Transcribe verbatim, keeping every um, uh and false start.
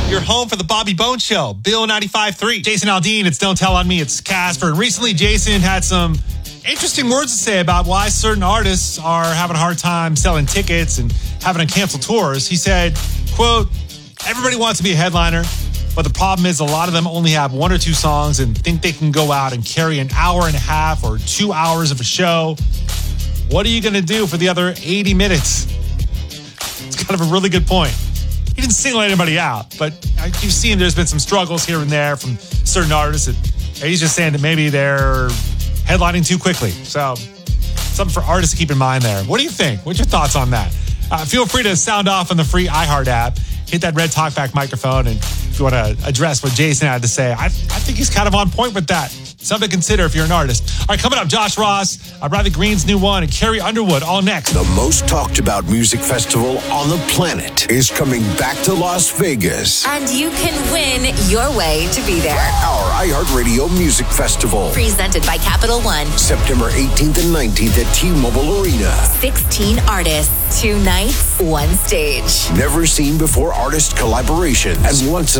Your home for the Bobby Bones Show. Bill ninety-five point three. Jason Aldean, it's Don't Tell on Me. It's Casper. And recently, Jason had some interesting words to say about why certain artists are having a hard time selling tickets and having to cancel tours. He said, quote, everybody wants to be a headliner, but the problem is a lot of them only have one or two songs and think they can go out and carry an hour and a half or two hours of a show. What are you going to do for the other eighty minutes? It's kind of a really good point. He didn't single anybody out, but you've seen there's been some struggles here and there from certain artists. And he's just saying that maybe they're headlining too quickly. So something for artists to keep in mind there. What do you think? What's your thoughts on that? Uh, feel free to sound off on the free iHeart app. Hit that red talkback microphone. And if you want to address what Jason had to say, I, I think he's kind of on point with that. Something to consider if you're an artist. All right, coming up, Josh Ross, uh, Bradley Green's new one, and Carrie Underwood, all next. The most talked about music festival on the planet is coming back to Las Vegas. And you can win your way to be there. Our iHeartRadio Music Festival. Presented by Capital One. September eighteenth and nineteenth at T-Mobile Arena. sixteen artists, two nights, one stage. Never seen before artist collaboration and once